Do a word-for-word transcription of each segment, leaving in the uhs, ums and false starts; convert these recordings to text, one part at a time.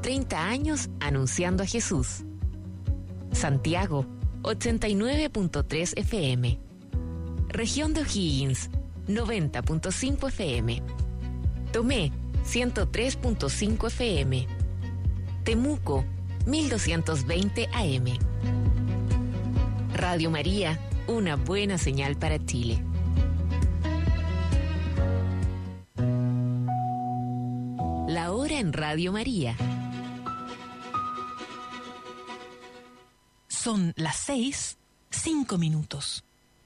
treinta años anunciando a Jesús. Santiago, ochenta y nueve punto tres F M. Región de O'Higgins, noventa punto cinco F M. Tomé, ciento tres punto cinco F M. Temuco, mil doscientos veinte A M. Radio María, una buena señal para Chile. La hora en Radio María. Son las seis, cinco minutos.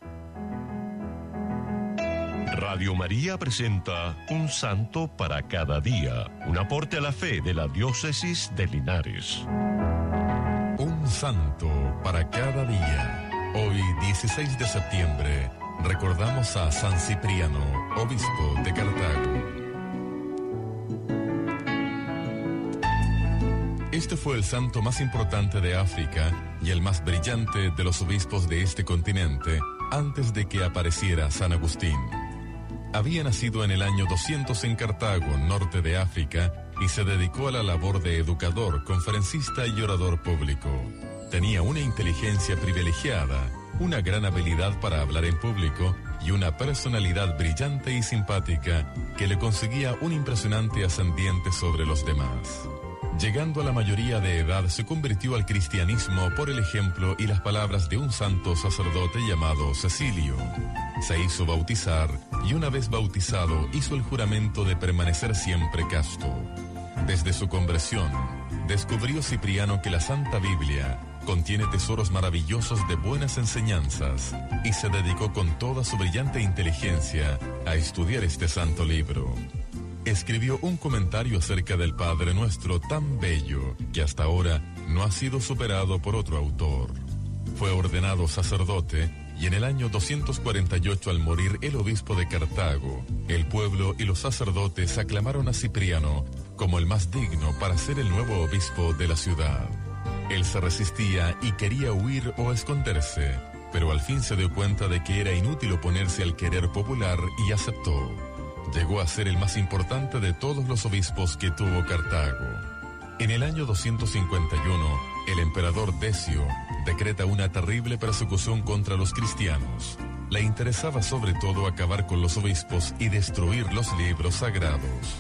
Radio María presenta Un Santo para cada día, un aporte a la fe de la Diócesis de Linares. Un Santo para cada día. Hoy, dieciséis de septiembre, recordamos a San Cipriano, obispo de Cartago. Este fue el santo más importante de África y el más brillante de los obispos de este continente antes de que apareciera San Agustín. Había nacido en el año doscientos en Cartago, norte de África, y se dedicó a la labor de educador, conferencista y orador público. Tenía una inteligencia privilegiada, una gran habilidad para hablar en público y una personalidad brillante y simpática que le conseguía un impresionante ascendiente sobre los demás. Llegando a la mayoría de edad, se convirtió al cristianismo por el ejemplo y las palabras de un santo sacerdote llamado Cecilio. Se hizo bautizar y una vez bautizado hizo el juramento de permanecer siempre casto. Desde su conversión, descubrió Cipriano que la Santa Biblia contiene tesoros maravillosos de buenas enseñanzas y se dedicó con toda su brillante inteligencia a estudiar este santo libro. Escribió un comentario acerca del Padre Nuestro tan bello que hasta ahora no ha sido superado por otro autor. Fue ordenado sacerdote y en el año doscientos cuarenta y ocho, al morir el obispo de Cartago, el pueblo y los sacerdotes aclamaron a Cipriano como el más digno para ser el nuevo obispo de la ciudad. Él se resistía y quería huir o esconderse, pero al fin se dio cuenta de que era inútil oponerse al querer popular y aceptó. Llegó a ser el más importante de todos los obispos que tuvo Cartago. En el año doscientos cincuenta y uno, el emperador Decio decreta una terrible persecución contra los cristianos. Le interesaba sobre todo acabar con los obispos y destruir los libros sagrados.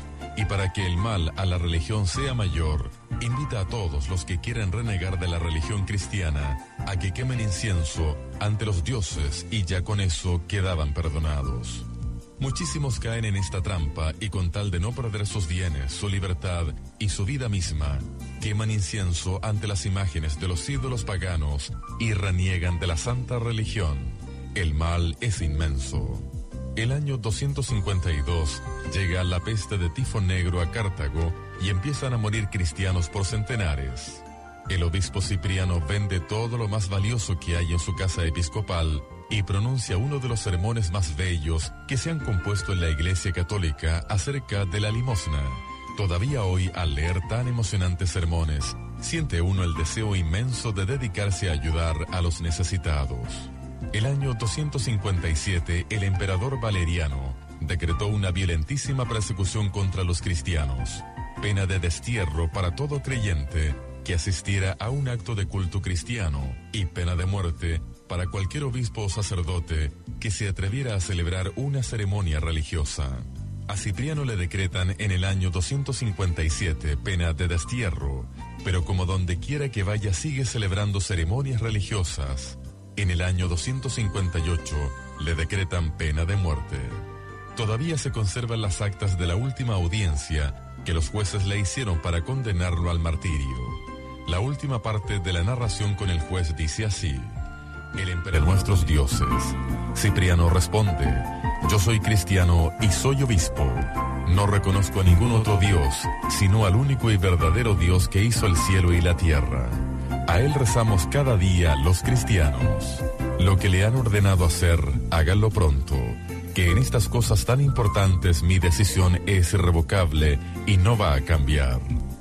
Y para que el mal a la religión sea mayor, invita a todos los que quieran renegar de la religión cristiana a que quemen incienso ante los dioses y ya con eso quedaban perdonados. Muchísimos caen en esta trampa y con tal de no perder sus bienes, su libertad y su vida misma, queman incienso ante las imágenes de los ídolos paganos y reniegan de la santa religión. El mal es inmenso. El año doscientos cincuenta y dos llega la peste de tifo negro a Cartago y empiezan a morir cristianos por centenares. El obispo Cipriano vende todo lo más valioso que hay en su casa episcopal y pronuncia uno de los sermones más bellos que se han compuesto en la Iglesia Católica acerca de la limosna. Todavía hoy, al leer tan emocionantes sermones, siente uno el deseo inmenso de dedicarse a ayudar a los necesitados. El año doscientos cincuenta y siete, el emperador Valeriano decretó una violentísima persecución contra los cristianos, pena de destierro para todo creyente que asistiera a un acto de culto cristiano y pena de muerte para cualquier obispo o sacerdote que se atreviera a celebrar una ceremonia religiosa. A Cipriano le decretan en el año doscientos cincuenta y siete pena de destierro, pero como donde quiera que vaya sigue celebrando ceremonias religiosas. En el año doscientos cincuenta y ocho le decretan pena de muerte. Todavía se conservan las actas de la última audiencia que los jueces le hicieron para condenarlo al martirio. La última parte de la narración con el juez dice así: el emperador de nuestros dioses. Cipriano responde: yo soy cristiano y soy obispo. No reconozco a ningún otro Dios, sino al único y verdadero Dios que hizo el cielo y la tierra. A él rezamos cada día los cristianos. Lo que le han ordenado hacer, háganlo pronto, que en estas cosas tan importantes mi decisión es irrevocable y no va a cambiar.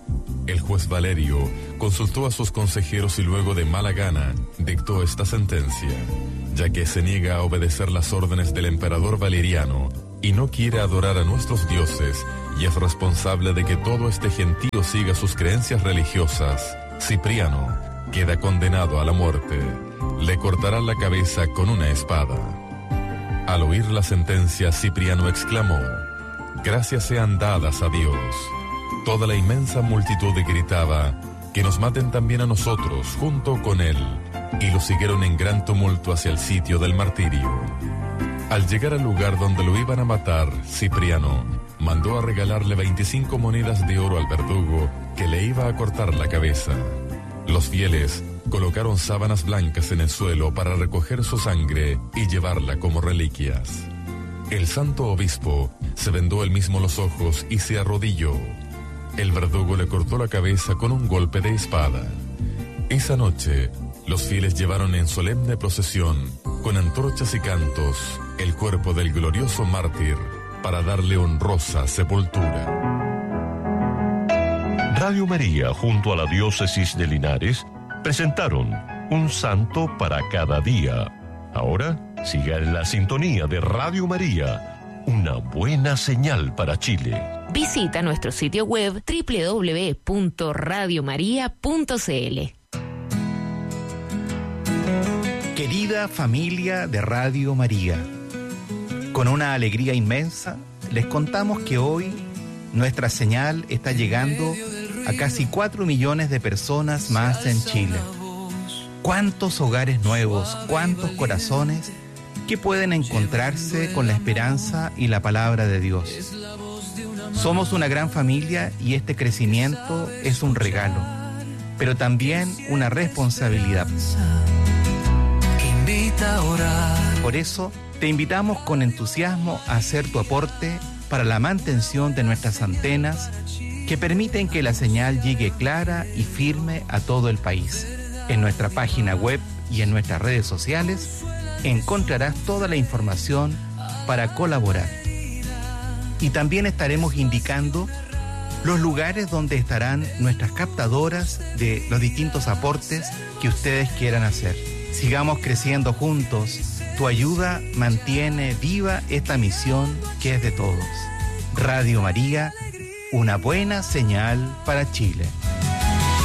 El juez Valerio consultó a sus consejeros y luego de mala gana dictó esta sentencia. Ya que se niega a obedecer las órdenes del emperador Valeriano, y no quiere adorar a nuestros dioses y es responsable de que todo este gentío siga sus creencias religiosas, Cipriano queda condenado a la muerte. Le cortará la cabeza con una espada. Al oír la sentencia, Cipriano exclamó: gracias sean dadas a Dios. Toda la inmensa multitud gritaba: que nos maten también a nosotros, junto con él, y lo siguieron en gran tumulto hacia el sitio del martirio. Al llegar al lugar donde lo iban a matar, Cipriano mandó a regalarle veinticinco monedas de oro al verdugo que le iba a cortar la cabeza. Los fieles colocaron sábanas blancas en el suelo para recoger su sangre y llevarla como reliquias. El santo obispo se vendó él mismo los ojos y se arrodilló. El verdugo le cortó la cabeza con un golpe de espada. Esa noche, los fieles llevaron en solemne procesión, con antorchas y cantos, el cuerpo del glorioso mártir para darle honrosa sepultura. Radio María, junto a la Diócesis de Linares, presentaron Un Santo para Cada Día. Ahora, siga en la sintonía de Radio María, una buena señal para Chile. Visita nuestro sitio web doble u doble u doble u punto radio maría punto c l. Querida familia de Radio María, con una alegría inmensa les contamos que hoy nuestra señal está llegando a casi cuatro millones de personas más en Chile. ¿Cuántos hogares nuevos, cuántos corazones que pueden encontrarse con la esperanza y la palabra de Dios? Somos una gran familia y este crecimiento es un regalo, pero también una responsabilidad. Por eso, te invitamos con entusiasmo a hacer tu aporte para la mantención de nuestras antenas que permiten que la señal llegue clara y firme a todo el país. En nuestra página web y en nuestras redes sociales encontrarás toda la información para colaborar. Y también estaremos indicando los lugares donde estarán nuestras captadoras de los distintos aportes que ustedes quieran hacer. Sigamos creciendo juntos. Tu ayuda mantiene viva esta misión que es de todos. Radio María, una buena señal para Chile.